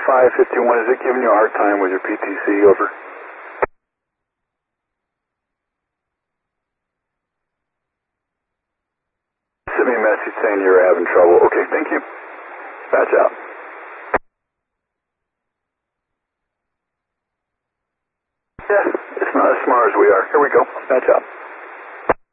551, is it giving you a hard time with your PTC? Over. Send me a message saying you're having trouble. Okay, thank you. Patch out. Yeah, it's not as smart as we are. Here we go. Patch out.